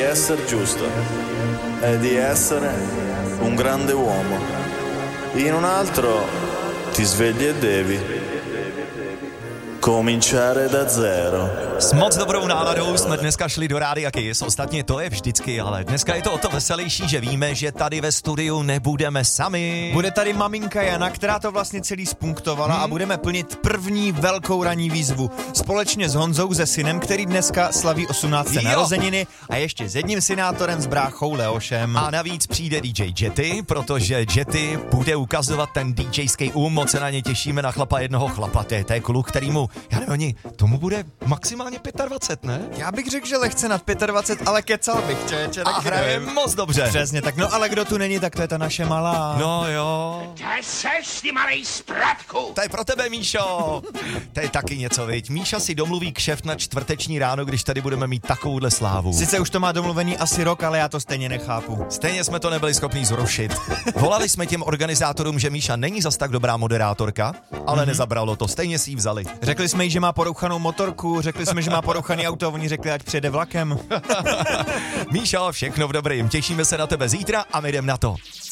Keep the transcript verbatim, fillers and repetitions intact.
essere giusto e di essere un grande uomo. In un altro ti svegli e devi cominciare da zero. S moc dobrou náladou jsme dneska šli do Rádia Kiss, ostatně to je vždycky, ale dneska je to o to veselější, že víme, že tady ve studiu nebudeme sami. Bude tady maminka Jana, která to vlastně celý spunktovala hmm. a budeme plnit první velkou ranní výzvu. Společně s Honzou, se synem, který dneska slaví osmnácté narozeniny a ještě s jedním synátorem s bráchou Leošem. A navíc přijde D J Jetty, protože Jetty bude ukazovat ten DJský um, moc se na ně těšíme, na chlapa jednoho chlapa, to je, to je kluk, kterýmu, já nevím, oni, tomu bude maximálně dvacet pět, ne? Já bych řekl, že lehce nad dvacet pět, ale kecal bych, čeče, a hraje moc dobře. Přesně, tak no ale kdo tu není, tak to je ta naše malá. No jo. To seš ty malej spratku. To je pro tebe, Míšo. To je taky něco, viď? Míša si domluví kšeft na čtvrteční ráno, když tady budeme mít takovouhle slávu. Sice už to má domluvený asi rok, ale já to stejně nechápu. Stejně jsme to nebyli schopní zrušit. Volali jsme těm organizátorům, že Míša není zas tak dobrá moderátorka, ale mm-hmm. nezabralo to, stejně si ji vzali. Řekli jsme jí, že má porouchanou motorku, řekli jsme, že má porouchaný auto, oni řekli, ať přijede vlakem. Míšo, všechno v dobrým. Těšíme se na tebe zítra a my jdem na to.